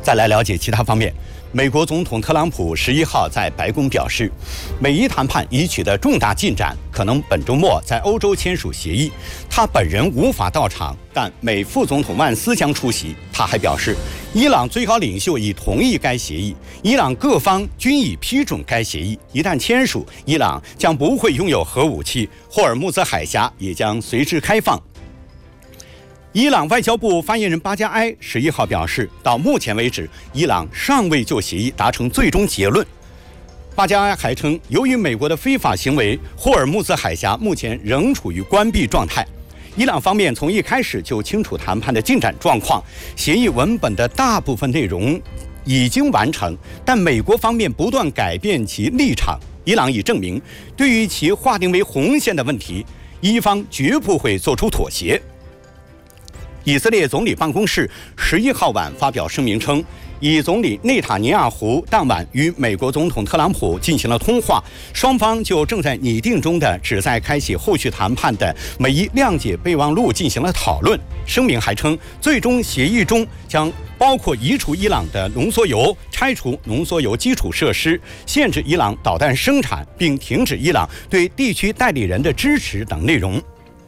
再来了解其他方面。美国总统特朗普11号在白宫表示，美伊谈判已取得重大进展，可能本周末在欧洲签署协议。他本人无法到场，但美副总统万斯将出席。他还表示，伊朗最高领袖已同意该协议，伊朗各方均已批准该协议。一旦签署，伊朗将不会拥有核武器，霍尔木兹海峡也将随之开放。伊朗外交部发言人巴加埃11号表示，到目前为止，伊朗尚未就协议达成最终结论。巴加埃还称，由于美国的非法行为，霍尔木兹海峡目前仍处于关闭状态。伊朗方面从一开始就清楚谈判的进展状况，协议文本的大部分内容已经完成，但美国方面不断改变其立场。伊朗已证明，对于其划定为红线的问题，伊方绝不会做出妥协。以色列总理办公室11号晚发表声明称，以总理内塔尼亚胡当晚与美国总统特朗普进行了通话，双方就正在拟定中的旨在开启后续谈判的美伊谅解备忘录进行了讨论。声明还称，最终协议中将包括移除伊朗的浓缩铀、拆除浓缩铀基础设施、限制伊朗导弹生产，并停止伊朗对地区代理人的支持等内容。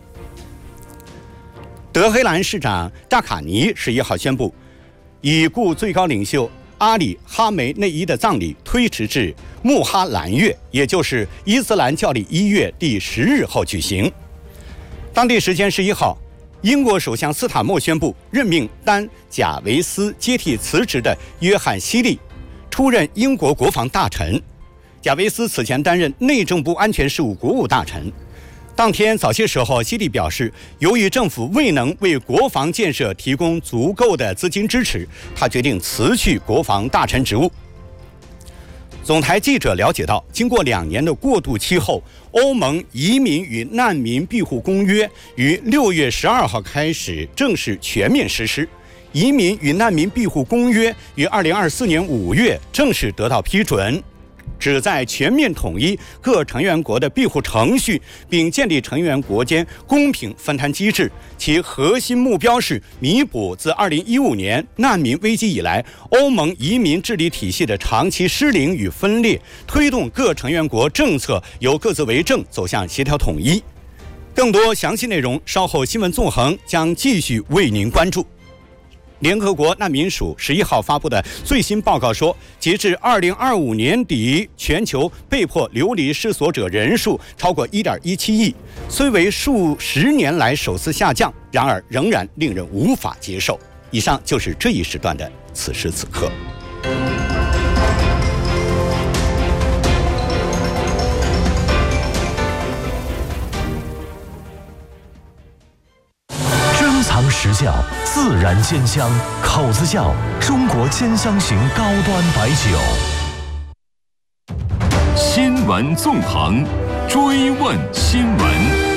德黑兰市长扎卡尼11号宣布，已故最高领袖阿里·哈梅内伊的葬礼推迟至穆哈兰月，也就是伊斯兰教历1月第10日后举行。当地时间11号，英国首相斯坦默宣布任命丹·贾维斯接替辞职的约翰·希利出任英国国防大臣。贾维斯此前担任内政部安全事务国务大臣。当天早些时候，希利表示，由于政府未能为国防建设提供足够的资金支持，他决定辞去国防大臣职务。总台记者了解到，经过2年的过渡期后，欧盟移民与难民庇护公约于6月12号开始正式全面实施。移民与难民庇护公约于2024年5月正式得到批准，旨在全面统一各成员国的庇护程序，并建立成员国间公平分摊机制。其核心目标是弥补自2015年难民危机以来欧盟移民治理体系的长期失灵与分裂，推动各成员国政策由各自为政走向协调统一。更多详细内容，稍后新闻纵横将继续为您关注。联合国难民署11号发布的最新报告说，截至2025年底，全球被迫流离失所者人数超过1.17亿，虽为数十年来首次下降，然而仍然令人无法接受。以上就是这一时段的此时此刻。 时效，自然鲜香，口子窖，中国兼香型高端白酒。 新闻纵横，追问新闻。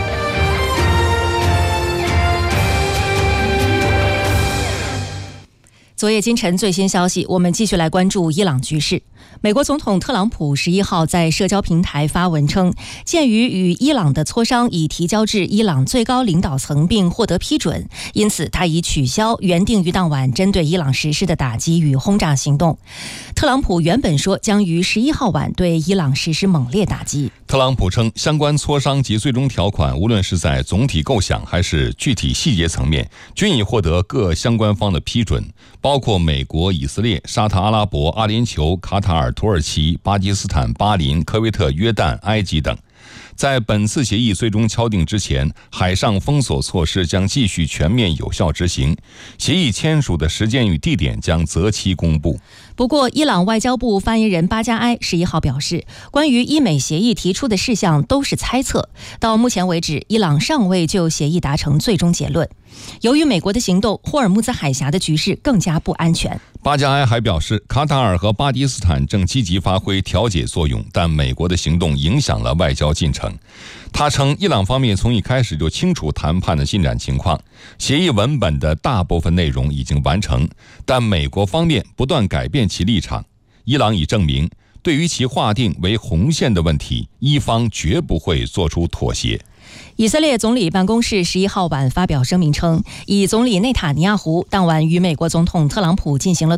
昨夜今晨最新消息，我们继续来关注伊朗局势。美国总统特朗普11号在社交平台发文称，鉴于与伊朗的磋商已提交至伊朗最高领导层并获得批准，因此他已取消原定于当晚针对伊朗实施的打击与轰炸行动。特朗普原本说将于11号晚对伊朗实施猛烈打击。 特朗普称，相关磋商及最终条款，无论是在总体构想还是具体细节层面，均已获得各相关方的批准，包括美国、以色列、沙特阿拉伯、阿联酋、卡塔尔、土耳其、巴基斯坦、巴林、科威特、约旦、埃及等。在本次协议最终敲定之前，海上封锁措施将继续全面有效执行，协议签署的时间与地点将择期公布。 不过，伊朗外交部发言人巴加埃11号表示，关于伊美协议提出的事项都是猜测，到目前为止，伊朗尚未就协议达成最终结论。由于美国的行动，霍尔木兹海峡的局势更加不安全。 巴加埃还表示，卡塔尔和巴基斯坦正积极发挥调解作用，但美国的行动影响了外交进程。他称，伊朗方面从一开始就清楚谈判的进展情况，协议文本的大部分内容已经完成，但美国方面不断改变其立场。伊朗已证明，对于其划定为红线的问题，伊方绝不会做出妥协。 以色列总理办公室11号晚发表声明称，以总理内塔尼亚胡当晚与美国总统特朗普进行了